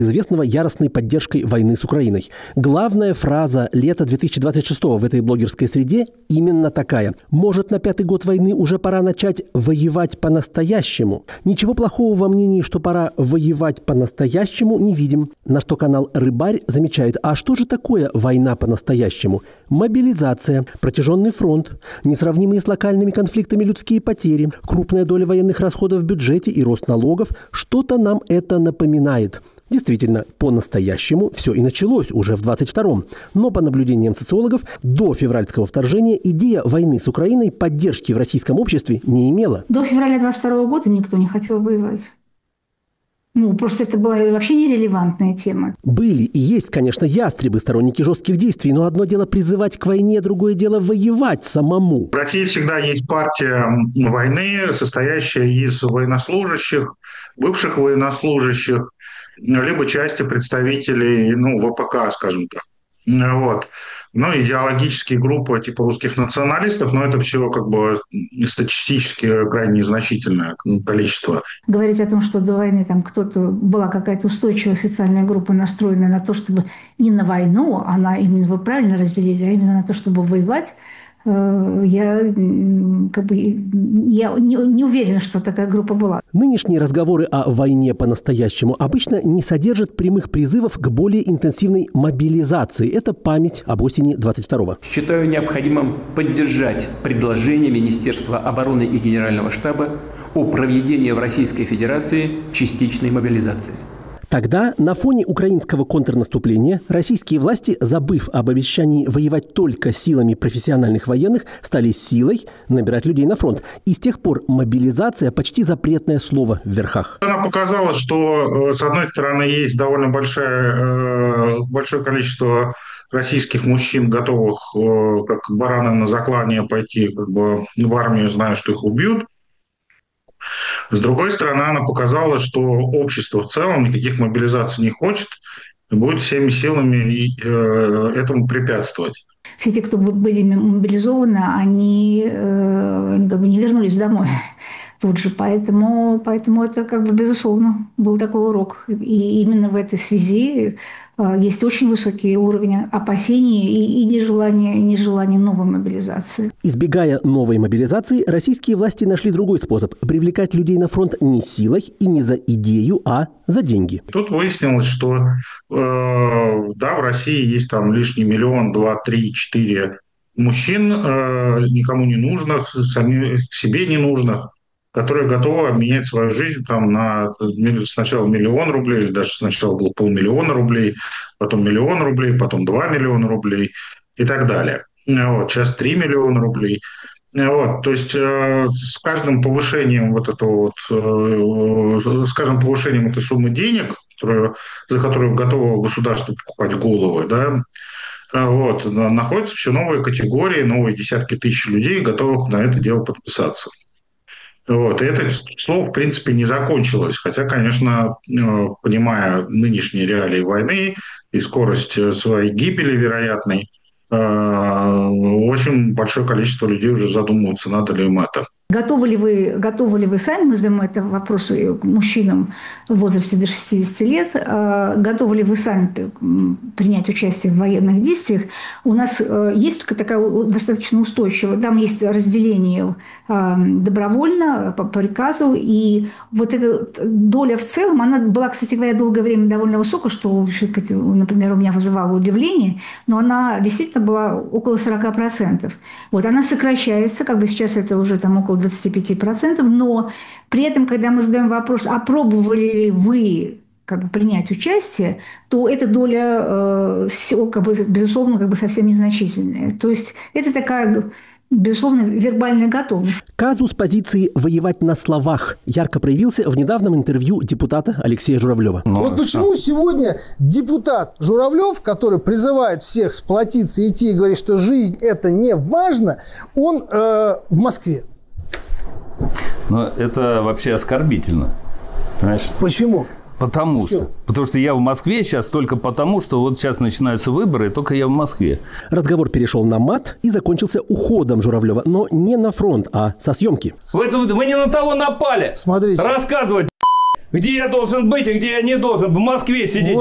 известного яростной поддержкой войны с Украиной. Главная фраза лета 2026 в этой блогерской среде именно такая. Может, на 5-й год войны уже пора начать воевать по-настоящему? Ничего плохого во мнении, что пора воевать по-настоящему, не видим. На что канал «Рыбарь» замечает, а что же такое война по-настоящему? Мобилизация, протяженный фронт, несравнимые с локальными конфликтами людские потери, крупная доля военных расходов в бюджете и рост налогов. Что-то нам это напоминает. Действительно, по-настоящему все и началось уже в 22-м. Но по наблюдениям социологов, до февральского вторжения идея войны с Украиной поддержки в российском обществе не имела. До февраля 22 года никто не хотел воевать. Просто это была вообще нерелевантная тема. Были и есть, конечно, ястребы, сторонники жестких действий, но одно дело призывать к войне, другое дело воевать самому. В России всегда есть партия войны, состоящая из военнослужащих, бывших военнослужащих, либо части представителей, ВПК, скажем так. Вот. Идеологические группы типа русских националистов, но это все статистически крайне незначительное количество. Говорить о том, что до войны там была какая-то устойчивая социальная группа, настроенная на то, чтобы не на войну, именно вы правильно разделили, а именно на то, чтобы воевать, я не уверена, что такая группа была. Нынешние разговоры о войне по-настоящему обычно не содержат прямых призывов к более интенсивной мобилизации. Это память об осени 22-го. Считаю необходимым поддержать предложение Министерства обороны и Генерального штаба о проведении в Российской Федерации частичной мобилизации. Тогда на фоне украинского контрнаступления российские власти, забыв об обещании воевать только силами профессиональных военных, стали силой набирать людей на фронт. И с тех пор мобилизация – почти запретное слово в верхах. Она показала, что, с одной стороны, есть довольно большое количество российских мужчин, готовых, как бараны на заклание, пойти в армию, зная, что их убьют. С другой стороны, она показала, что общество в целом никаких мобилизаций не хочет и будет всеми силами этому препятствовать. Все те, кто были мобилизованы, они не вернулись домой тут же. Поэтому это безусловно был такой урок. И именно в этой связи есть очень высокий уровень опасений и нежелания новой мобилизации. Избегая новой мобилизации, российские власти нашли другой способ – привлекать людей на фронт не силой и не за идею, а за деньги. Тут выяснилось, что в России есть лишний 1 миллион, 2, 3, 4 мужчин, никому не нужных, себе не нужных, которые готовы обменять свою жизнь на сначала 1 миллион рублей, или даже сначала было 500 000 рублей, потом 1 000 000 рублей, потом 2 миллиона рублей и так далее. Сейчас 3 миллиона рублей. То есть с каждым повышением с каждым повышением этой суммы денег, за которую готово государство покупать головы, находятся все новые категории, новые десятки тысяч людей, готовых на это дело подписаться. И это слово, в принципе, не закончилось. Хотя, конечно, понимая нынешние реалии войны и скорость своей гибели вероятной, очень большое количество людей уже задумываются, надо ли им это. Готовы ли вы сами, мы задаем это вопрос мужчинам в возрасте до 60 лет, готовы ли вы сами принять участие в военных действиях? У нас есть такая достаточно устойчивая, там есть разделение добровольно, по приказу, и эта доля в целом, она была, кстати говоря, долгое время довольно высокая, что, например, у меня вызывало удивление, но она действительно была около 40%. Она сокращается, сейчас это уже около 25%, но при этом, когда мы задаем вопрос, а пробовали ли вы принять участие, то эта доля, безусловно, совсем незначительная. То есть это такая, безусловно, вербальная готовность. Казус позиции «воевать на словах» ярко проявился в недавнем интервью депутата Алексея Журавлева. Почему сегодня депутат Журавлев, который призывает всех сплотиться и идти и говорит, что жизнь – это не важно, он в Москве? Но это вообще оскорбительно. Понимаешь? Почему? Потому что я в Москве сейчас только потому, что сейчас начинаются выборы, и только я в Москве. Разговор перешел на мат и закончился уходом Журавлева, но не на фронт, а со съемки. Вы не на того напали. Смотрите. Рассказывать. Где я должен быть и где я не должен? В Москве сидеть.